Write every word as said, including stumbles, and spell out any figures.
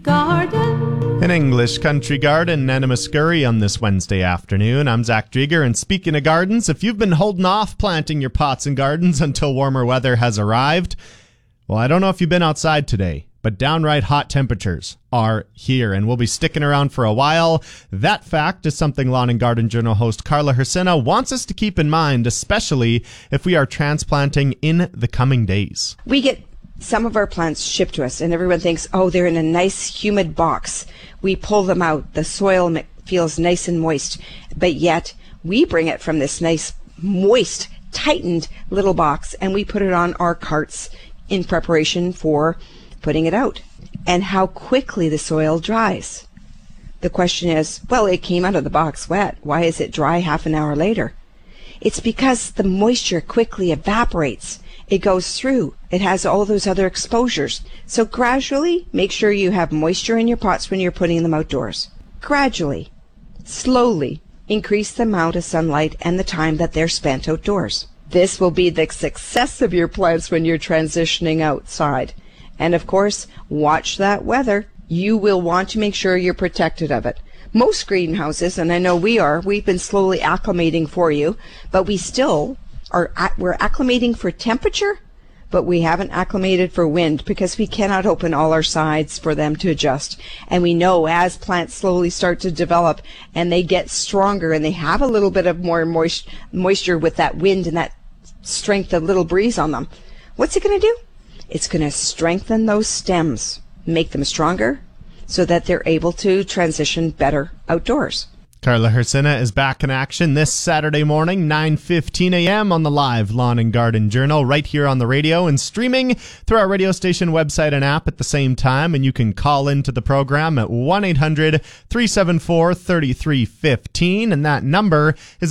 garden. An English country garden and a Muscuri on this Wednesday afternoon. I'm Zach Drieger, and speaking of gardens, if you've been holding off planting your pots and gardens until warmer weather has arrived, well, I don't know if you've been outside today, but downright hot temperatures are here, and we'll be sticking around for a while. That fact is something Lawn and Garden Journal host Carla Hrsina wants us to keep in mind, especially if we are transplanting in the coming days. We get some of our plants shipped to us, and everyone thinks, oh, they're in a nice humid box. We pull them out. The soil feels nice and moist, but yet we bring it from this nice, moist, tightened little box, and we put it on our carts in preparation for putting it out. And how quickly the soil dries. The question is, well, it came out of the box wet. Why is it dry half an hour later? It's because the moisture quickly evaporates. It goes through. It has all those other exposures. So gradually, make sure you have moisture in your pots when you're putting them outdoors. Gradually, slowly, increase the amount of sunlight and the time that they're spent outdoors. This will be the success of your plants when you're transitioning outside. And of course, watch that weather. You will want to make sure you're protected of it. Most greenhouses, and I know we are, we've been slowly acclimating for you, but we still are, we're acclimating for temperature, but we haven't acclimated for wind because we cannot open all our sides for them to adjust. And we know as plants slowly start to develop and they get stronger and they have a little bit of more moist, moisture with that wind and that strength of little breeze on them, what's it going to do? It's going to strengthen those stems, make them stronger so that they're able to transition better outdoors. Carla Hrsina is back in action this Saturday morning, nine fifteen a.m. on the live Lawn and Garden Journal right here on the radio and streaming through our radio station website and app at the same time. And you can call into the program at one eight hundred three seven four three three one five. And that number is